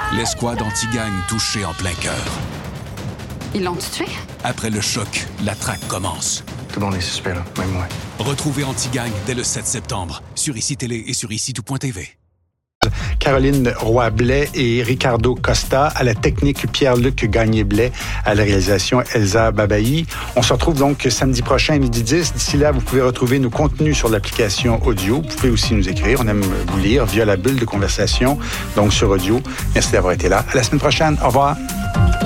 L'escouade anti-gang touchée en plein cœur. Ils l'ont tué? Après le choc, la traque commence. Tout le monde est suspect, là, même moi. Retrouvez Anti-Gang dès le 7 septembre sur ICI Télé et sur ICI-tout.tv. Caroline Roy-Blais et Ricardo Costa, à la technique Pierre-Luc Gagné-Blais, à la réalisation Elsa Babayi. On se retrouve donc samedi prochain à 12h10. D'ici là, vous pouvez retrouver nos contenus sur l'application audio. Vous pouvez aussi nous écrire. On aime vous lire via la bulle de conversation, donc sur audio. Merci d'avoir été là. À la semaine prochaine. Au revoir.